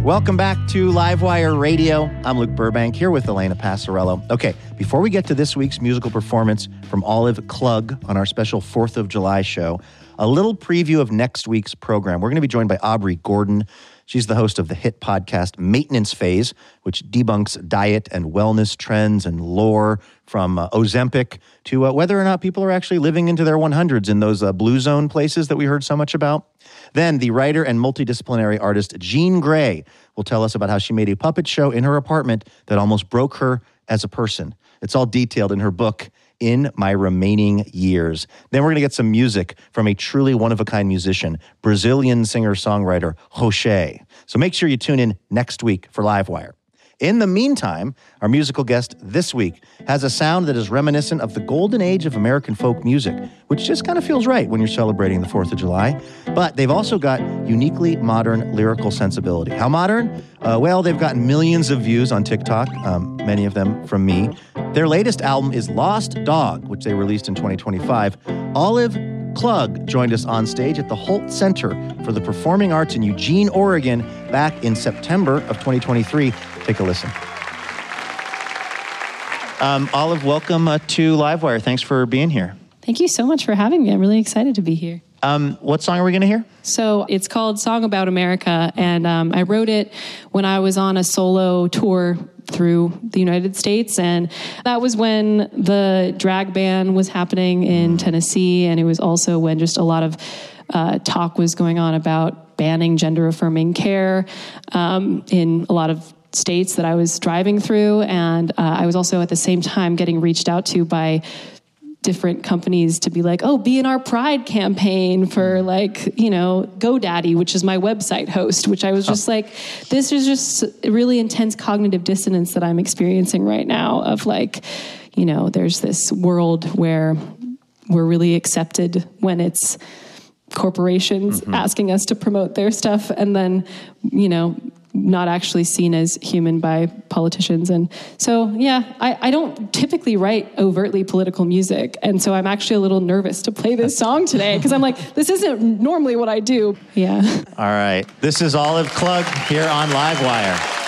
Welcome back to Livewire Radio. I'm Luke Burbank here with Elena Passarello. Okay, before we get to this week's musical performance from Olive Klug on our special 4th of July show, a little preview of next week's program. We're going to be joined by Aubrey Gordon. She's the host of the hit podcast Maintenance Phase, which debunks diet and wellness trends and lore from Ozempic to whether or not people are actually living into their 100s in those blue zone places that we heard so much about. Then the writer and multidisciplinary artist Jean Grey will tell us about how she made a puppet show in her apartment that almost broke her as a person. It's all detailed in her book, In My Remaining Years. Then we're going to get some music from a truly one-of-a-kind musician, Brazilian singer-songwriter Roché. So make sure you tune in next week for Livewire. In the meantime, our musical guest this week has a sound that is reminiscent of the golden age of American folk music, which just kind of feels right when you're celebrating the 4th of July. But they've also got uniquely modern lyrical sensibility. How modern? Well, they've gotten millions of views on TikTok, many of them from me. Their latest album is Lost Dog, which they released in 2025. Olive Klug joined us on stage at the Holt Center for the Performing Arts in Eugene, Oregon, back in September of 2023. Take a listen. Olive, welcome to Livewire. Thanks for being here. Thank you so much for having me. I'm really excited to be here. What song are we going to hear? So it's called Song About America, and I wrote it when I was on a solo tour through the United States, and that was when the drag ban was happening in Tennessee, and it was also when just a lot of talk was going on about banning gender-affirming care in a lot of states that I was driving through, and I was also at the same time getting reached out to by different companies to be like, oh, be in our Pride campaign for GoDaddy, which is my website host, which I was just like, this is just a really intense cognitive dissonance that I'm experiencing right now of there's this world where we're really accepted when it's corporations asking us to promote their stuff, and then, not actually seen as human by politicians. And so, I don't typically write overtly political music. And so I'm actually a little nervous to play this song today because I'm like, this isn't normally what I do. Yeah. All right. This is Olive Klug here on Livewire.